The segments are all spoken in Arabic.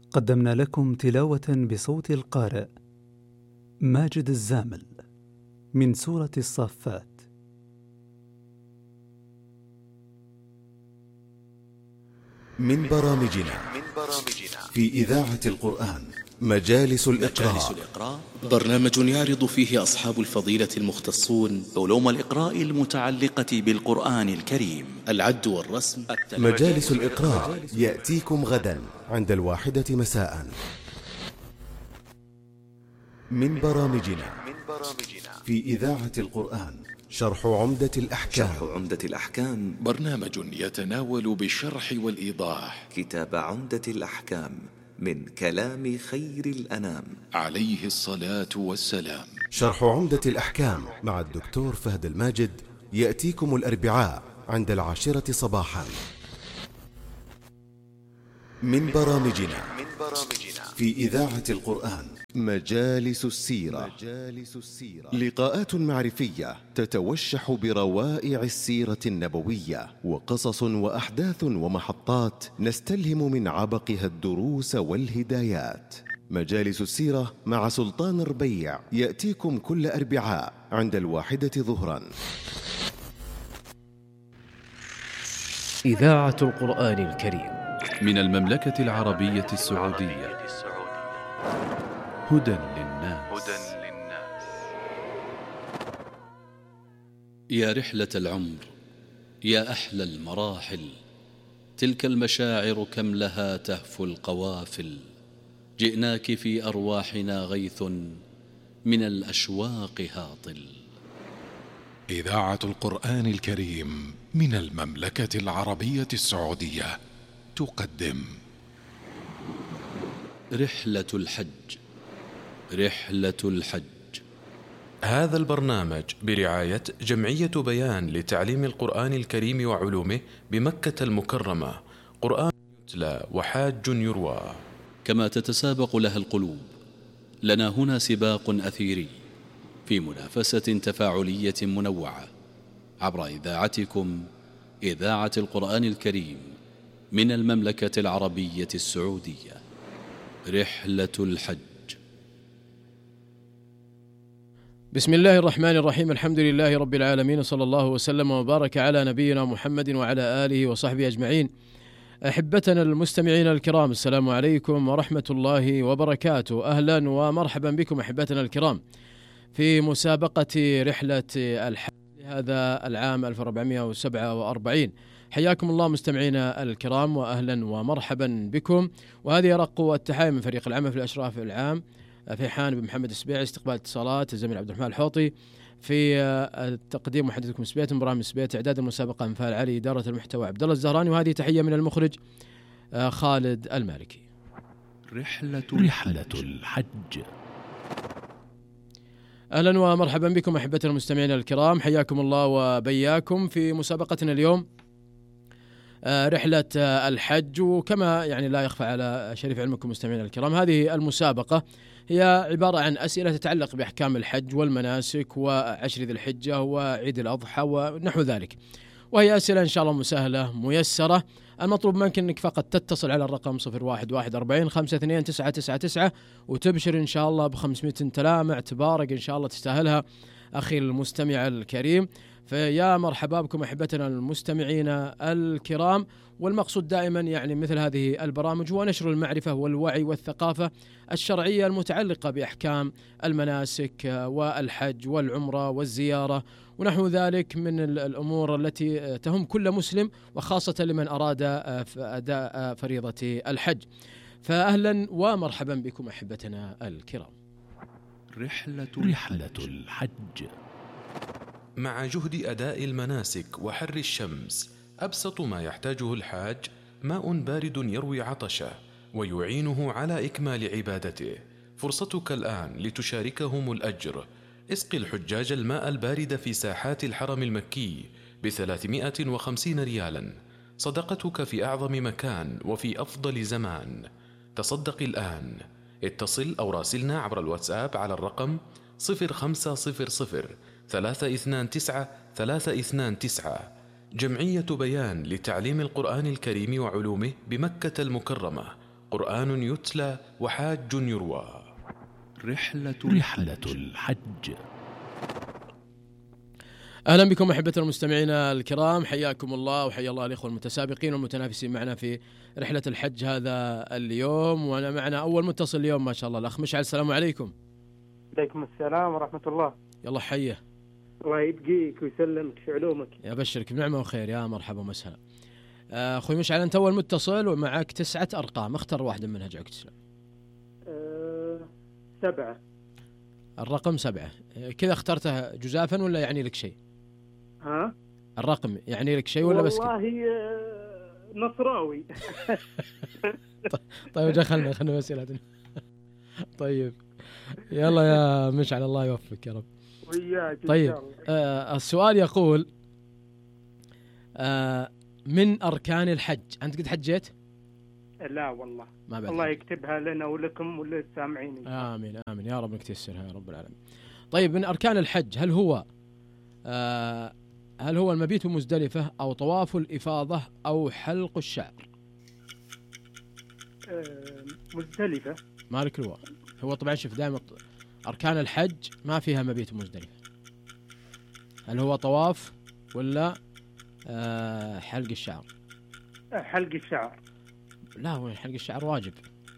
قدمنا لكم تلاوة بصوت القارئ ماجد الزامل من سورة الصافات. من برامجنا في إذاعة القرآن مجالس الإقراء، برنامج يعرض فيه أصحاب الفضيلة المختصون علوم الإقراء المتعلقة بالقرآن الكريم، العد والرسم. مجالس الإقراء يأتيكم غدا عند 1 مساء. من برامجنا في إذاعة القرآن شرح عمدة الأحكام، برنامج يتناول بالشرح والإيضاح كتاب عمدة الأحكام من كلام خير الأنام عليه الصلاة والسلام. شرح عمدة الأحكام مع الدكتور فهد الماجد يأتيكم الأربعاء عند 10 صباحا. من برامجنا في إذاعة القرآن مجالس السيرة، لقاءات معرفية تتوشح بروائع السيرة النبوية، وقصص وأحداث ومحطات نستلهم من عبقها الدروس والهدايات. مجالس السيرة مع سلطان الربيع يأتيكم كل أربعاء عند 1 ظهرا. إذاعة القرآن الكريم من المملكة العربية السعودية، هدى للناس. يا رحلة العمر، يا أحلى المراحل، تلك المشاعر كم لها تهفو القوافل. جئناك في أرواحنا غيث من الأشواق هاطل. إذاعة القرآن الكريم من المملكة العربية السعودية تقدم رحلة الحج. رحلة الحج. هذا البرنامج برعاية جمعية بيان لتعليم القرآن الكريم وعلومه بمكة المكرمة، قرآن يتلى وحاج يروى. كما تتسابق لها القلوب، لنا هنا سباق أثيري في منافسة تفاعلية منوعة عبر إذاعتكم، إذاعة القرآن الكريم من المملكة العربية السعودية. رحلة الحج. بسم الله الرحمن الرحيم. الحمد لله رب العالمين، صلى الله وسلم وبارك على نبينا محمد وعلى آله وصحبه أجمعين. أحبتنا المستمعين الكرام، السلام عليكم ورحمة الله وبركاته. أهلا ومرحبا بكم أحبتنا الكرام في مسابقة رحلة الحج لهذا العام 1447. حياكم الله مستمعينا الكرام وأهلا ومرحبا بكم، وهذه أرق التحايا من فريق العمل في الأشراف العام فيحان بن محمد السبيعي، استقبال اتصالات الزميل عبد الرحمن الحوطي، في التقديم محدثكم سبيت برامج سبيت، إعداد المسابقة انفال علي، إدارة المحتوى عبد الله الزهراني، وهذه تحية من المخرج خالد المالكي. رحلة الحج. أهلا ومرحبا بكم أحبتنا المستمعين الكرام، حياكم الله وبياكم في مسابقتنا اليوم رحلة الحج. وكما يعني لا يخفى على شريف علمكم مستمعين الكرام، هذه المسابقة هي عبارة عن أسئلة تتعلق بأحكام الحج والمناسك وعشر ذي الحجة وعيد الأضحى ونحو ذلك، وهي أسئلة إن شاء الله مسهلة ميسرة. المطلوب منك أنك فقط تتصل على الرقم 0114 وتبشر إن شاء الله ب500 تلامع تبارك إن شاء الله تستاهلها أخي المستمع الكريم. فيا مرحبا بكم أحبتنا المستمعين الكرام. والمقصود دائما يعني مثل هذه البرامج هو نشر المعرفة والوعي والثقافة الشرعية المتعلقة بأحكام المناسك والحج والعمرة والزيارة ونحو ذلك من الأمور التي تهم كل مسلم، وخاصة لمن أراد أداء فريضة الحج. فأهلا ومرحبا بكم أحبتنا الكرام. رحلة الحج. مع جهد أداء المناسك وحر الشمس، أبسط ما يحتاجه الحاج ماء بارد يروي عطشه ويعينه على إكمال عبادته. فرصتك الآن لتشاركهم الأجر. اسقي الحجاج الماء البارد في ساحات الحرم المكي ب350 ريالا، صدقتك في أعظم مكان وفي أفضل زمان. تصدق الآن. اتصل أو راسلنا عبر الواتساب على الرقم 0500 329 329. جمعية بيان لتعليم القرآن الكريم وعلومه بمكة المكرمة، قرآن يتلى وحاج يروى. رحلة الحج. أهلا بكم أحبة المستمعين الكرام، حياكم الله وحيا الله الإخوة المتسابقين والمتنافسين معنا في رحلة الحج هذا اليوم. وأنا معنا أول متصل اليوم ما شاء الله، الأخ مشعل. السلام عليكم. عليكم السلام ورحمة الله. يلا حيه. الله يبقيك ويسلمك في علومك. يبشرك بنعمة وخير. يا مرحبا ومسهلا. أخوي مشعل، أنت أول متصل ومعك 9 أرقام، اختر واحدة منها جاك تسلم. 7. الرقم 7 كذا اخترتها جزافا ولا يعني لك شيء؟ ها؟ الرقم يعني لك شيء ولا بس كده؟ والله نصراوي. طيب خلنا مسألة. طيب يلا يا مشعل، الله يوفقك يا رب. وياك. طيب السؤال يقول من أركان الحج. أنت قد حجيت؟ لا والله. ما بعد. الله يكتبها لنا ولكم وللسامعين. آمين آمين يا رب، نكتسرها يا رب العالمين. طيب من أركان الحج هل هو المبيت بمزدلفة أو طواف الإفاضة أو حلق الشعر؟ مزدلفة. مالك الواقع. هو طبعا شوف دائما أركان الحج ما فيها مبيت بمزدلفة. هل هو طواف ولا حلق الشعر؟ حلق الشعر. لا، هو حلق الشعر واجب.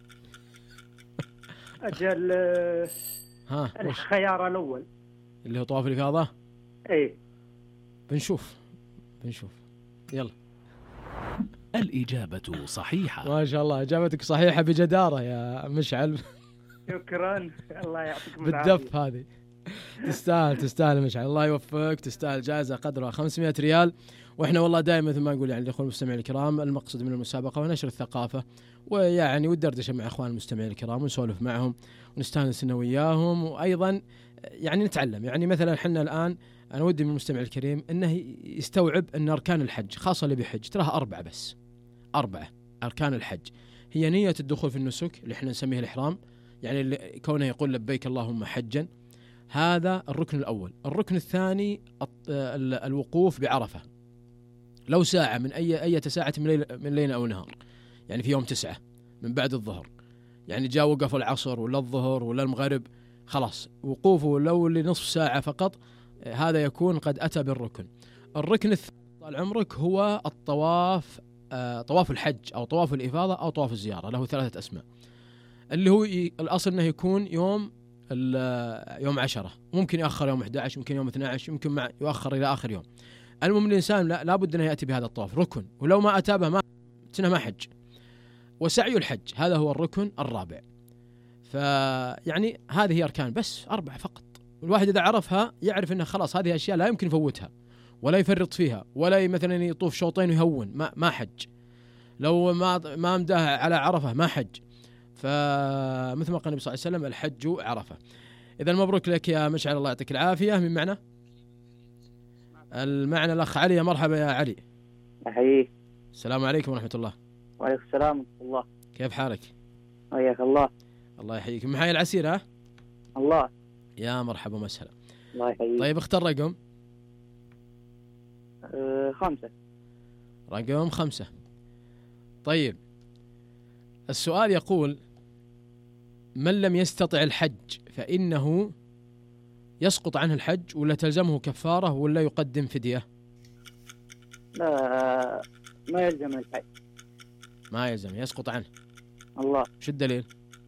أجل. الخيار الأول اللي هو طواف الإفاضة. إيه بنشوف يلا. الإجابة صحيحة. ما شاء الله إجابتك صحيحة بجدارة يا مشعل. شكرا. الله يعطيك من العافية. بالدف هذه. تستاهل مشعل، الله يوفقك. تستاهل جائزة قدرها 500 ريال. وإحنا والله دائما مثل ما نقول يعني الأخوان المستمعين الكرام، المقصد من المسابقة ونشر الثقافة ويعني والدردشة مع أخوان المستمعين الكرام ونسولف معهم ونستانس أنا وياهم، وأيضا يعني نتعلم. يعني مثلا حنا الآن أنا ودي من المستمع الكريم أنه يستوعب أن أركان الحج خاصة اللي بحج تراها 4 بس. 4 أركان الحج هي نية الدخول في النسك اللي احنا نسميه الإحرام، يعني اللي كونه يقول لبيك اللهم حجا، هذا الركن الأول. الركن الثاني الوقوف بعرفة، لو ساعة من أي ساعة من ليل أو نهار، يعني في يوم 9 من بعد الظهر، يعني جاء وقف العصر ولا الظهر ولا المغرب، خلاص وقوفه لو لنصف ساعة فقط، هذا يكون قد أتى بالركن. الركن الثاني طال عمرك هو الطواف، طواف الحج أو طواف الإفاضة أو طواف الزيارة، له 3 أسماء، اللي هو الأصل أنه يكون يوم 10، ممكن يؤخر يوم 11، ممكن يوم 12، يمكن يؤخر إلى آخر يوم. المهم الإنسان لا بد أنه يأتي بهذا الطواف، ركن، ولو ما أتى به ما حج. وسعي الحج هذا هو الركن الرابع. فيعني هذه هي أركان بس 4 فقط. الواحد إذا عرفها يعرف أنه خلاص هذه أشياء لا يمكن يفوتها ولا يفرط فيها، ولا مثلا يطوف شوطين ويهون، ما حج. لو ما مداه على عرفة ما حج. فمثل ما قال النبي صلى الله عليه وسلم الحج عرفة. إذا مبروك لك يا مشعل، الله يعطيك العافية. من معنا المعنى الأخ علي. يا مرحبا يا علي. أحييك. السلام عليكم ورحمة الله. وعليكم السلام ورحمة الله. كيف حالك؟ حياك الله. الله يحييك. من حي العسير. الله. يا مرحبا ومسهلا. الله يحييك. طيب اختر رقم. 5. رقم 5. طيب السؤال يقول من لم يستطع الحج فإنه يسقط عنه الحج ولا تلزمه كفارة ولا يقدم فدية؟ لا، ما يلزم الحج. ما يلزم، يسقط عنه. الله. شو الدليل؟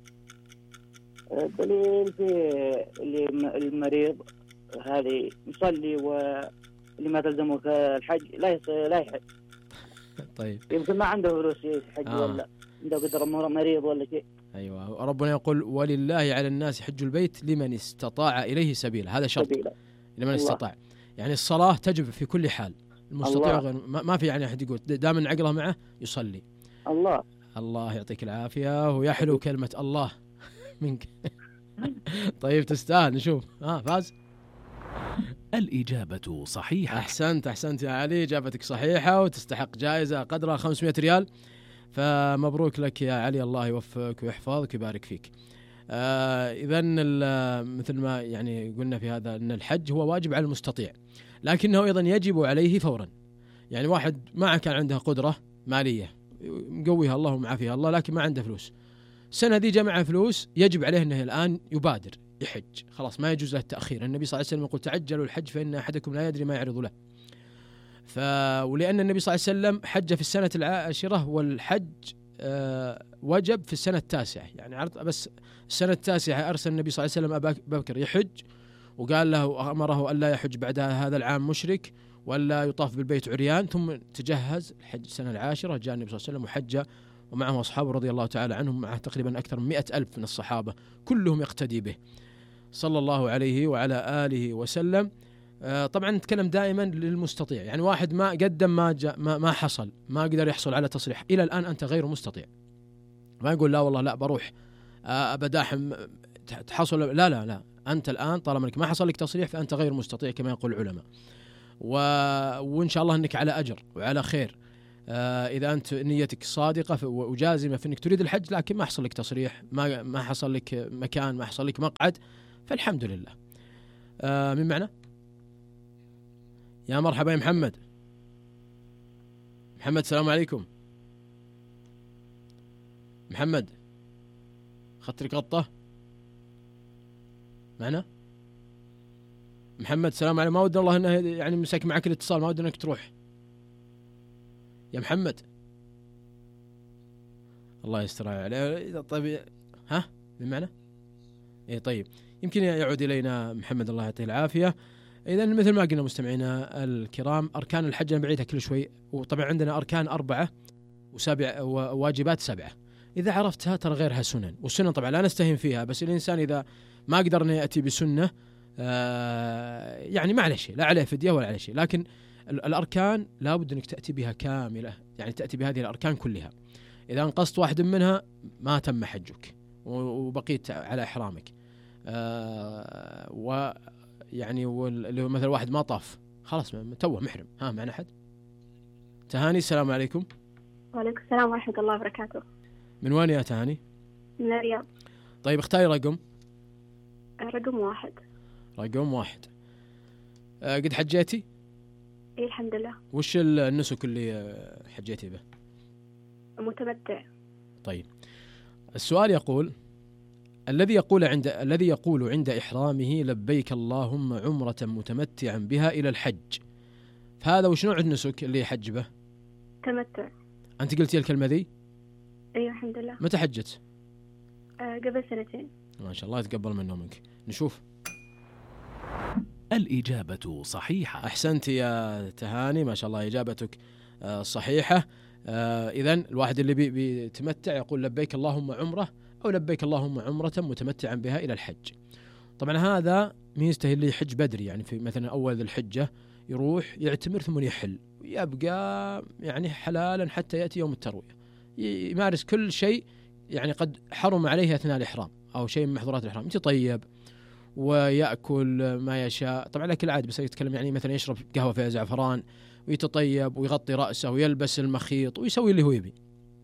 الدليل في اللي المريض هذه يصلي، واللي ما تلزمه الحج لا يحج. طيب يمكن ما عنده فلوس يحج ولا عنده قدر مريض ولا شيء. أيوة، ربنا يقول ولله على الناس حج البيت لمن استطاع إليه سبيلا، هذا شرط لمن استطاع. يعني الصلاة تجب في كل حال، المستطيع غير ما في يعني أحد يقول دام عقله معه يصلي. الله يعطيك العافية، ويحلو كلمة الله منك. طيب تستاهل. نشوف فاز. الإجابة صحيحة. أحسنت يا علي، إجابتك صحيحة وتستحق جائزة قدرها 500 ريال. فمبروك لك يا علي، الله يوفقك ويحفظك ويبارك فيك. إذن مثل ما يعني قلنا في هذا أن الحج هو واجب على المستطيع، لكنه أيضا يجب عليه فورا. يعني واحد ما كان عنده قدرة مالية مقويها الله ومعافيها الله، لكن ما عنده فلوس، السنة ذي جمع فلوس، يجب عليه أنه الآن يبادر يحج، خلاص ما يجوز له التأخير. النبي صلى الله عليه وسلم يقول تعجلوا الحج فإن أحدكم لا يدري ما يعرض له. ولأن النبي صلى الله عليه وسلم حج في السنة العاشرة، والحج وجب في السنة التاسعة، يعني عرض بس السنة التاسعة أرسل النبي صلى الله عليه وسلم أبا بكر يحج، وقال له أمره ألا يحج بعد هذا العام مشرك ولا يطاف بالبيت عريان، ثم تجهز الحج السنة العاشرة، جاء النبي صلى الله عليه وسلم وحج ومعه أصحابه رضي الله تعالى عنهم، معه تقريبا أكثر من 100,000 من الصحابة كلهم يقتدي به صلى الله عليه وعلى آله وسلم. طبعا نتكلم دائما للمستطيع، يعني واحد ما قدم ما جاء ما حصل، ما قدر يحصل على تصريح إلى الآن، أنت غير مستطيع. ما يقول لا والله لا بروح أبداحم تحصل، لا لا لا، أنت الآن طالما أنك ما حصل لك تصريح فأنت غير مستطيع كما يقول العلماء. وإن شاء الله أنك على أجر وعلى خير إذا أنت نيتك صادقة وجازمة في أنك تريد الحج، لكن ما حصل لك تصريح، ما حصل لك مكان، ما حصل لك مقعد، فالحمد لله. من معنا؟ يا مرحبا يا محمد. محمد السلام عليكم. محمد أخذت لك غطة معنا؟ محمد السلام عليكم. ما ودنا الله انه يعني مسك معك الاتصال، ما ودنا انك تروح يا محمد. الله يستر عليه. طيب ها بمعنى ايه؟ طيب يمكن يعود الينا محمد الله يعطيه العافيه. اذا مثل ما قلنا مستمعينا الكرام، اركان الحج انا بعيدها كل شوي، وطبعا عندنا اركان 4 وواجبات 7. اذا عرفتها ترى غيرها سنن، والسنن طبعا لا نستهين فيها، بس الانسان اذا ما قدر انه ياتي بسنه يعني ما عليه شيء، لا عليه فدية ولا عليه شيء، لكن الأركان لا بد أنك تأتي بها كاملة، يعني تأتي بهذه الأركان كلها. إذا انقصت واحد منها ما تم حجك وبقيت على إحرامك. ويعني اللي هو مثل واحد ما طاف خلاص توه محرم. معنا أحد؟ تهاني السلام عليكم. وعليكم السلام ورحمة الله وبركاته. من وين يا تهاني؟ من الرياض. طيب اختاري رقم. رقم 1. رقم 1. قد حجيتي؟ إيه الحمد لله. وش النسك اللي حجيتي به؟ متمتع. طيب السؤال يقول: الذي يقول عند إحرامه لبيك اللهم عمرة متمتعا بها إلى الحج، فهذا وش نوع النسك اللي يحج به؟ تمتع. أنت قلتي الكلمة ذي؟ أيوة الحمد لله. متى حجت؟ قبل 2 ما شاء الله يتقبل منه منك. نشوف. الإجابة صحيحة. أحسنت يا تهاني، ما شاء الله إجابتك صحيحة. إذن الواحد اللي بيتمتع يقول لبيك اللهم عمرة، أو لبيك اللهم عمرة متمتعا بها إلى الحج. طبعا هذا ميزته اللي يحج بدري، يعني في مثلا أول ذي الحجة يروح يعتمر ثم يحل، يبقى يعني حلالا حتى يأتي يوم التروية، يمارس كل شيء يعني قد حرم عليه أثناء الإحرام أو شيء من محظورات الإحرام، يتطيب ويأكل ما يشاء. طبعا لكن العادي بس يتكلم يعني مثلا يشرب قهوة فيها زعفران ويتطيب ويغطي رأسه ويلبس المخيط ويسوي اللي هو يبي،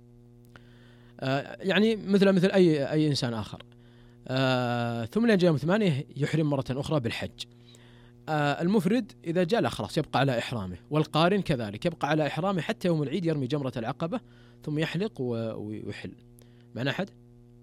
يعني مثل أي إنسان آخر. ثم لين جاء يوم 8 يحرم مرة أخرى بالحج. المفرد إذا جاء لا خلاص يبقى على إحرامه، والقارن كذلك يبقى على إحرامه حتى يوم العيد، يرمي جمرة العقبة ثم يحلق ويحل. معنا أحد؟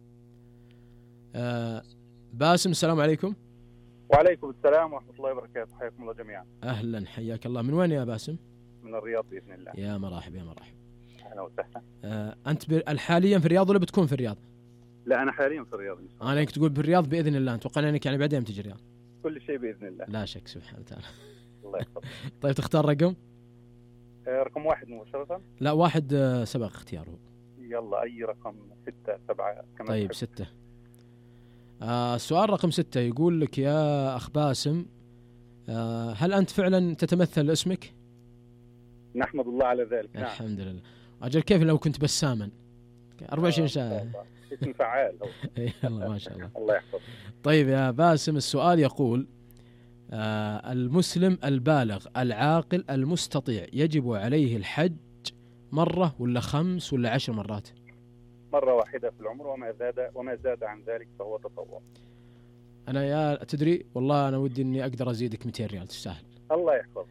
باسم السلام عليكم. وعليكم السلام ورحمة الله وبركاته، حياكم الله جميعا. أهلا حياك الله. من وين يا باسم؟ من الرياض بإذن الله. يا مرحب يا مرحب. أهلا وسهلا. أنت حاليا في الرياض ولا بتكون في الرياض؟ لا أنا حاليا في الرياض. أنا كنت تقول بالرياض بإذن الله، أتوقع أنك يعني بعدين تجي الرياض. كل شيء بإذن الله. لا شك سبحانه وتعالى. الله يحفظك. طيب تختار رقم؟ رقم 1 مباشرة. لا 1 سبق اختياره. يلا أي رقم، 6 7 كمان. طيب 6. السؤال رقم 6 يقول لك يا أخ باسم، هل أنت فعلا تتمثل اسمك؟ نحمد الله على ذلك. نعم. الحمد لله. أجل كيف لو كنت بساما 24 ساعة. اسم فعال. الله ما شاء الله. الله يحفظك. طيب يا باسم السؤال يقول: المسلم البالغ العاقل المستطيع يجب عليه الحج مرة ولا 5 ولا 10 مرات؟ مرة واحدة في العمر، وما زاد عن ذلك فهو تطوع. أنا يا تدري والله أنا ودي إني أقدر أزيدك 200 ريال، تستاهل. الله يحفظك.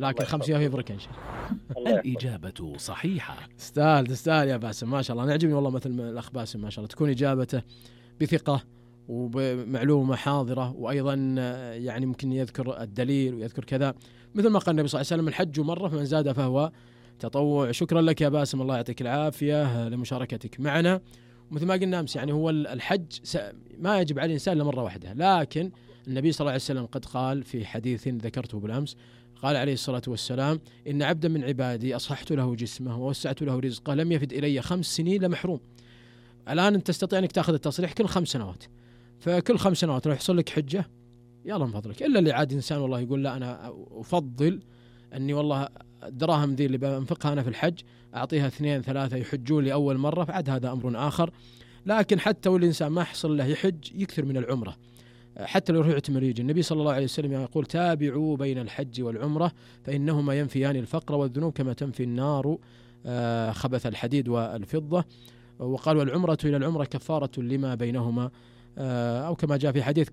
لكن 5 أيام يبرك إن شاء الله. الإجابة صحيحة. تستاهل يا باسم، ما شاء الله. أنا عجبني والله مثل الأخ باسم ما شاء الله، تكون إجابته بثقة وبمعلومة حاضرة، وأيضا يعني ممكن يذكر الدليل ويذكر كذا، مثل ما قال النبي صلى الله عليه وسلم: الحج مرة فمن زاد فهو تطوع. شكرا لك يا باسم، الله يعطيك العافية لمشاركتك معنا. ومثل ما قلنا أمس يعني هو الحج ما يجب على الإنسان إلا مرة واحدة، لكن النبي صلى الله عليه وسلم قد قال في حديث ذكرته بالأمس، قال عليه الصلاة والسلام: إن عبدا من عبادي أصححت له جسمه ووسعت له رزقه لم يفد إلي 5 سنين لمحروم. الآن أنت تستطيع أنك تأخذ التصريح كل 5 سنوات، فكل 5 سنوات راح يحصل لك حجة، يلا من فضلك. إلا اللي عاد إنسان والله يقول لا أنا أفضل أني والله الدراهم ذي اللي بنفقها أنا في الحج أعطيها 2 3 يحجون لي أول مرة، فعد هذا أمر آخر. لكن حتى والإنسان ما يحصل له يحج يكثر من العمرة، حتى لو يروح يعتمر يجي. النبي صلى الله عليه وسلم يقول: تابعوا بين الحج والعمرة فإنهما ينفيان الفقر والذنوب كما تنفي النار خبث الحديد والفضة. وقال: والعمرة إلى العمرة كفارة لما بينهما، أو كما جاء في حديث